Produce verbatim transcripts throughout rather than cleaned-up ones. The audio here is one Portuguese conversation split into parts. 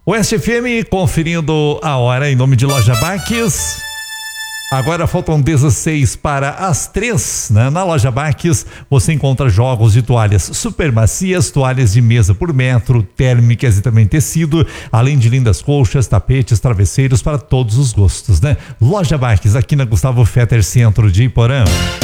Oeste F M conferindo a hora em nome de Loja Baques. Agora faltam dezesseis para as três, né? Na Loja Baques você encontra jogos de toalhas super macias, toalhas de mesa por metro, térmicas e também tecido, além de lindas colchas, tapetes, travesseiros para todos os gostos, né? Loja Baques, aqui na Gustavo Fetter, centro de Iporã.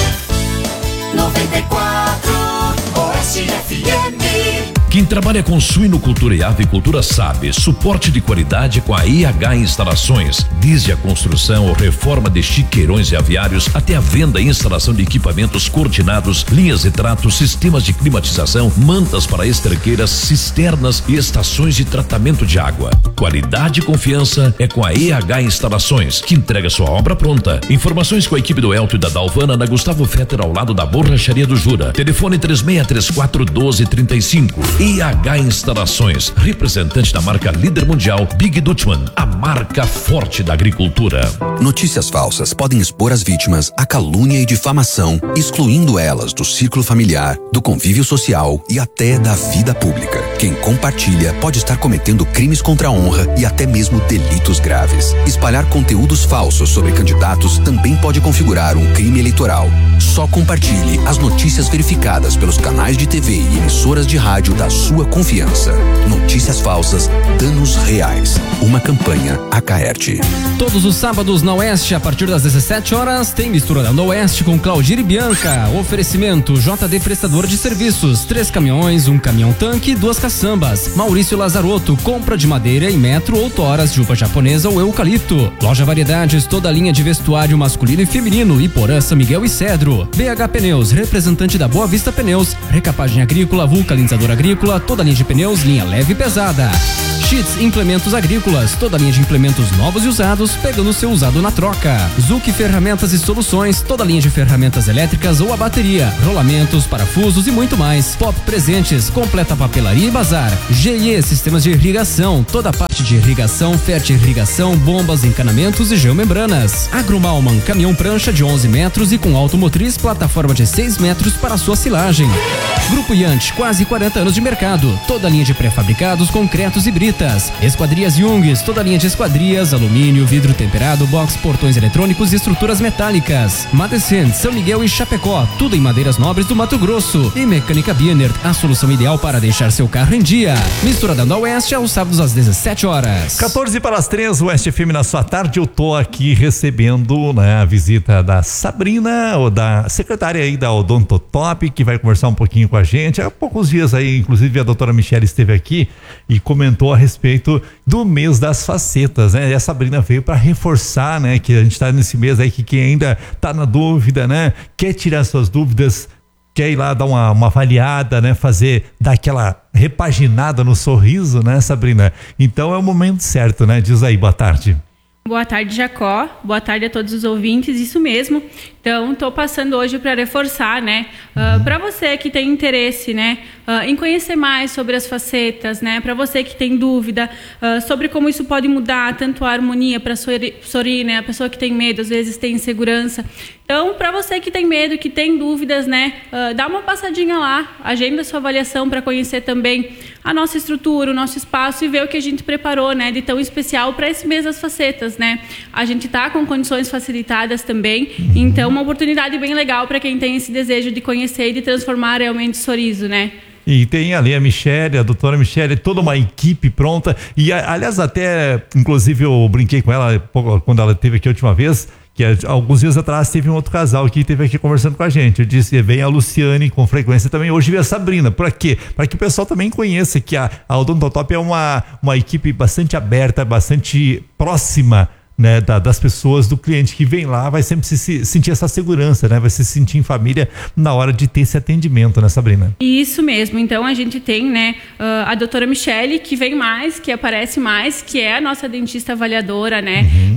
noventa e quatro Oeste F M. Quem trabalha com suinocultura e avicultura sabe, suporte de qualidade com a I H Instalações, desde a construção ou reforma de chiqueirões e aviários até a venda e instalação de equipamentos coordenados, linhas de trato, sistemas de climatização, mantas para esterqueiras, cisternas e estações de tratamento de água. Qualidade e confiança é com a I H Instalações, que entrega sua obra pronta. Informações com a equipe do Elton e da Dalvana na Gustavo Fetter, ao lado da Borracharia do Jura. Telefone três seis três quatro um dois três cinco. I H Instalações, representante da marca líder mundial Big Dutchman, a marca forte da agricultura. Notícias falsas podem expor as vítimas à calúnia e difamação, excluindo elas do círculo familiar, do convívio social e até da vida pública. Quem compartilha pode estar cometendo crimes contra a honra e até mesmo delitos graves. Espalhar conteúdos falsos sobre candidatos também pode configurar um crime eleitoral. Só compartilhe as notícias verificadas pelos canais de T V e emissoras de rádio da sua confiança. Notícias falsas, danos reais. Uma campanha Acaerte. Todos os sábados na Oeste, a partir das dezessete horas, tem Mistura da Oeste com Claudir e Bianca. Oferecimento J D Prestador de Serviços. Três caminhões, um caminhão tanque, duas caçambas. Maurício Lazarotto, compra de madeira em metro ou toras de uva japonesa ou eucalipto. Loja Variedades, toda a linha de vestuário masculino e feminino. Iporã, São Miguel e Cedro. B H Pneus, representante da Boa Vista Pneus. Recapagem agrícola, vulcanizador agrícola, toda a linha de pneus, linha leve e pesada. Sheets Implementos Agrícolas, toda a linha de implementos novos e usados, pegando seu usado na troca. Zuc Ferramentas e Soluções, toda a linha de ferramentas elétricas ou a bateria, rolamentos, parafusos e muito mais. Pop Presentes, completa papelaria e bazar. G I E Sistemas de Irrigação, toda a parte de irrigação, fertirrigação, bombas, encanamentos e geomembranas. Agromalman, caminhão prancha de onze metros e com automotriz, plataforma de seis metros para sua silagem. Grupo Yant, quase quarenta anos de mercado, toda a linha de pré-fabricados, concretos e britas. Esquadrias Jungs, toda a linha de esquadrias, alumínio, vidro temperado, box, portões eletrônicos e estruturas metálicas. Madecent, São Miguel e Chapecó, tudo em madeiras nobres do Mato Grosso. E Mecânica Bienert, a solução ideal para deixar seu carro em dia. Misturadão Oeste aos sábados às dezessete horas. quatorze para as três, o Oeste F M na sua tarde. Eu tô aqui recebendo, né, a visita da Sabrina, ou da secretária aí da Odontotop, que vai conversar um pouquinho com a gente. Há poucos dias aí, inclusive a doutora Michele esteve aqui e comentou a respeito do mês das facetas, né? E a Sabrina veio para reforçar, né, que a gente está nesse mês aí, que quem ainda tá na dúvida, né, quer tirar suas dúvidas, quer ir lá dar uma, uma avaliada, né, fazer, dar aquela repaginada no sorriso, né, Sabrina? Então é o momento certo, né? Diz aí, boa tarde. Boa tarde, Jacó. Boa tarde a todos os ouvintes, isso mesmo. Então, estou passando hoje para reforçar, né? Uh, para você que tem interesse, né? Uh, em conhecer mais sobre as facetas, né? Para você que tem dúvida uh, sobre como isso pode mudar tanto a harmonia para sorrir, né? A pessoa que tem medo, às vezes tem insegurança. Então, para você que tem medo, que tem dúvidas, né? Uh, dá uma passadinha lá, agenda sua avaliação para conhecer também a nossa estrutura, o nosso espaço e ver o que a gente preparou, né? De tão especial para esse mês das facetas, né? A gente tá com condições facilitadas também, então uma oportunidade bem legal para quem tem esse desejo de conhecer e de transformar realmente o sorriso, né? E tem ali a Michele, a doutora Michele, toda uma equipe pronta. E aliás, até, inclusive, eu brinquei com ela quando ela esteve aqui a última vez, que alguns dias atrás teve um outro casal que esteve aqui conversando com a gente. Eu disse, vem a Luciane com frequência também, hoje vem a Sabrina. Por quê? Para que o pessoal também conheça que a, a Odontotop é uma, uma equipe bastante aberta, bastante próxima, né, da, das pessoas, do cliente que vem lá, vai sempre se, se sentir essa segurança, né? Vai se sentir em família na hora de ter esse atendimento, né, Sabrina? Isso mesmo. Então a gente tem, né, a doutora Michele, que vem mais, que aparece mais, que é a nossa dentista avaliadora, né? Uhum.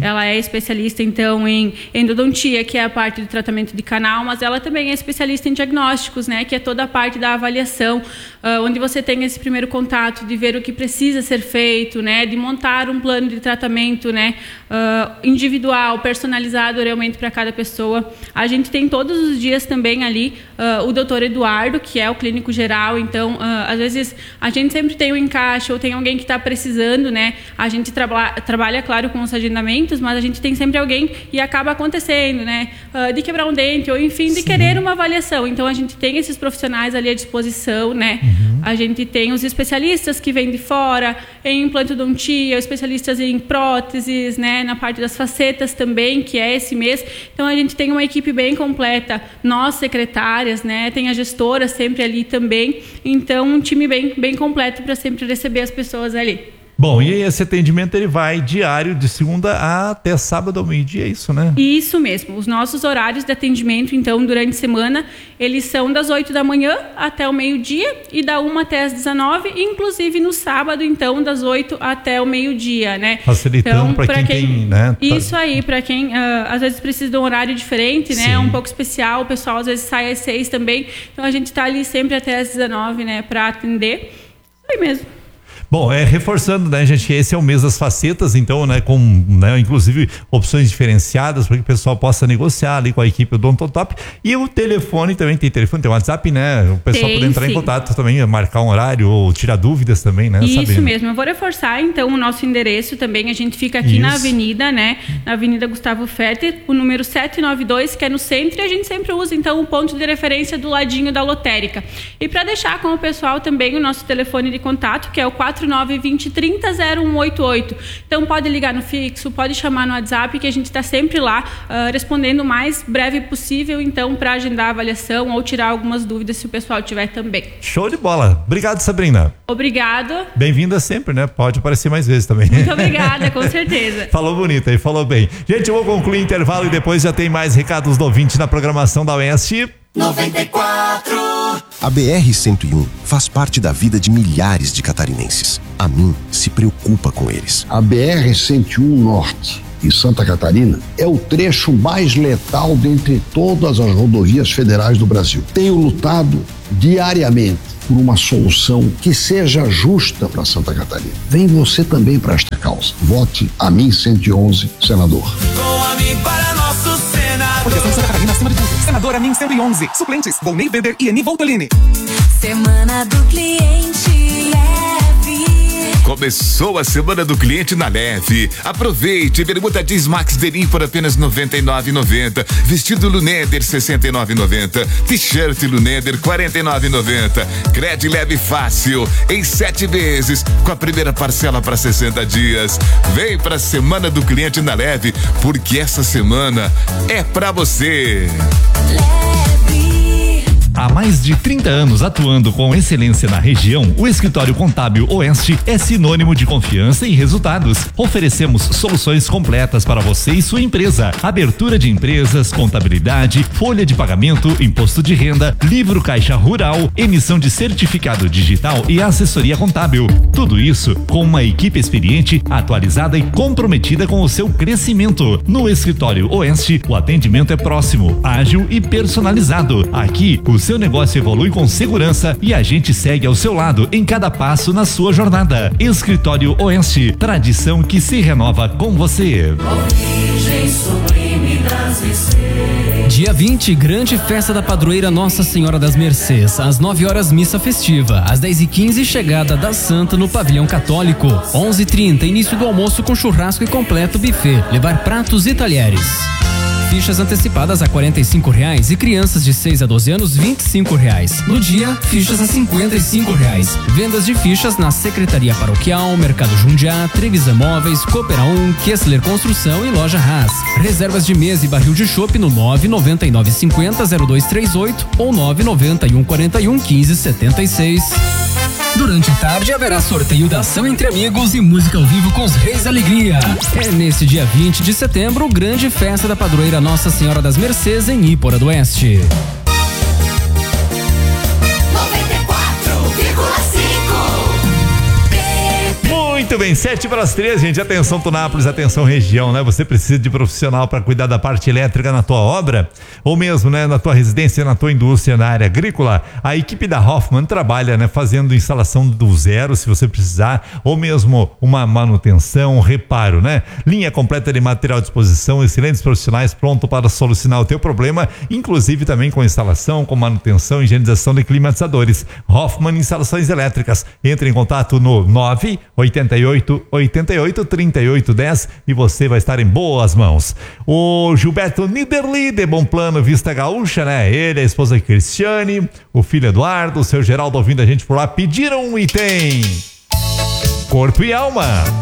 Ela é especialista, então, em endodontia, que é a parte do tratamento de canal, mas ela também é especialista em diagnósticos, né? Que é toda a parte da avaliação, uh, onde você tem esse primeiro contato de ver o que precisa ser feito, né? De montar um plano de tratamento, né? Uh, individual, personalizado realmente para cada pessoa. A gente tem todos os dias também ali uh, o doutor Eduardo, que é o clínico geral, então, uh, às vezes, a gente sempre tem um encaixe ou tem alguém que está precisando, né? A gente traba trabalha, claro, com os agendamentos, mas a gente tem sempre alguém e acaba acontecendo, né? Uh, de quebrar um dente ou, enfim, de Sim. querer uma avaliação. Então, a gente tem esses profissionais ali à disposição, né? Uhum. A gente tem os especialistas que vêm de fora, em implantodontia, especialistas em próteses, né? Na parte das facetas também, que é esse mês. Então, a gente tem uma equipe bem completa, nós secretárias, né? Tem a gestora sempre ali também. Então, um time bem, bem completo para sempre receber as pessoas ali. Bom, e esse atendimento ele vai diário de segunda até sábado ao meio-dia, é isso, né? Isso mesmo. Os nossos horários de atendimento, então, durante a semana, eles são das oito da manhã até o meio-dia e da uma até as dezenove, inclusive no sábado, então, das oito até o meio-dia, né? Facilitando então, para quem, quem tem, né? Isso aí, para quem uh, às vezes precisa de um horário diferente, né? Sim. Um pouco especial, o pessoal às vezes sai às seis também, então a gente está ali sempre até às dezenove, né? Para atender. Isso aí mesmo. Bom, é, reforçando, né, gente, que esse é o mês das facetas, então, né, com, né, inclusive opções diferenciadas para que o pessoal possa negociar ali com a equipe do Odontotop. E o telefone também, tem telefone, tem WhatsApp, né, o pessoal tem, poder entrar sim. em contato também, marcar um horário ou tirar dúvidas também, né? Isso Sabrina? mesmo, eu vou reforçar, então, o nosso endereço também, a gente fica aqui Isso. na avenida, né, na Avenida Gustavo Fetter, o número setecentos e noventa e dois, que é no centro, e a gente sempre usa, então, o ponto de referência do ladinho da lotérica. E para deixar com o pessoal também o nosso telefone de contato, que é o quatro nove dois zero, trinta, zero um oito oito. Então pode ligar no fixo, pode chamar no WhatsApp, que a gente está sempre lá uh, respondendo o mais breve possível, então, para agendar a avaliação ou tirar algumas dúvidas se o pessoal tiver também. Show de bola. Obrigado, Sabrina. Obrigado. Bem-vinda sempre, né? Pode aparecer mais vezes também. Muito obrigada, com certeza. Falou bonito aí, falou bem. Gente, eu vou concluir o intervalo e depois já tem mais recados do ouvinte na programação da Oeste noventa e quatro. A B R cento e um faz parte da vida de milhares de catarinenses. A mim se preocupa com eles. A B R cento e um Norte, em Santa Catarina, é o trecho mais letal dentre todas as rodovias federais do Brasil. Tenho lutado diariamente por uma solução que seja justa para Santa Catarina. Vem você também para esta causa. Vote a mim cento e onze, senador. Com a mim para nosso senador. Proteção Santa Catarina acima de tudo. Senador a mim cento e onze. Suplentes: Volney Weber e Eni Voltolini. Semana do Cliente Leve. Começou a Semana do Cliente na Leve. Aproveite, bermuda jeans Max Denim por apenas noventa e nove reais e noventa centavos. Vestido Luneder sessenta e nove reais e noventa centavos. T-shirt Luneder quarenta e nove reais e noventa centavos. Crédito leve fácil em sete vezes com a primeira parcela para sessenta dias. Vem pra Semana do Cliente na Leve, porque essa semana é pra você. Há mais de trinta anos atuando com excelência na região, o Escritório Contábil Oeste é sinônimo de confiança e resultados. Oferecemos soluções completas para você e sua empresa. Abertura de empresas, contabilidade, folha de pagamento, imposto de renda, livro caixa rural, emissão de certificado digital e assessoria contábil. Tudo isso com uma equipe experiente, atualizada e comprometida com o seu crescimento. No Escritório Oeste, o atendimento é próximo, ágil e personalizado. Aqui, o seu negócio evolui com segurança e a gente segue ao seu lado em cada passo na sua jornada. Escritório Oeste, tradição que se renova com você. Dia vinte, grande festa da padroeira Nossa Senhora das Mercês. Às nove horas, missa festiva. Às dez e quinze, chegada da Santa no pavilhão católico. onze e trinta, início do almoço com churrasco e completo buffet. Levar pratos e talheres. Fichas antecipadas a quarenta e cinco reais e crianças de seis a doze anos vinte e cinco reais. No dia, fichas a cinquenta e cinco reais. Vendas de fichas na Secretaria Paroquial, Mercado Jundiá, Trevisan Móveis, Coopera um, Kessler Construção e Loja Haas. Reservas de mesa e barril de chopp no nove nove nove cinco zero zero dois três oito ou nove nove um quatro um quinze setenta e seis. Durante a tarde haverá sorteio da ação entre amigos e música ao vivo com os Reis da Alegria. É nesse dia vinte de setembro, grande festa da padroeira Nossa Senhora das Mercês em Ípora do Oeste. Muito Muito bem, sete para as três, gente. Atenção, Tunápolis, atenção, região, né? Você precisa de profissional para cuidar da parte elétrica na tua obra, ou mesmo, né, na tua residência, na tua indústria, na área agrícola. A equipe da Hoffman trabalha, né, fazendo instalação do zero, se você precisar, ou mesmo uma manutenção, um reparo, né? Linha completa de material à disposição, excelentes profissionais pronto para solucionar o teu problema, inclusive também com instalação, com manutenção, higienização de climatizadores. Hoffman Instalações Elétricas. Entre em contato no nove oito oito, oito oito, três oito um zero e você vai estar em boas mãos. O Gilberto Niederli, de Bom Plano, Vista Gaúcha, né? Ele, a esposa Cristiane, o filho Eduardo, o seu Geraldo ouvindo a gente por lá, pediram e tem Corpo e Alma.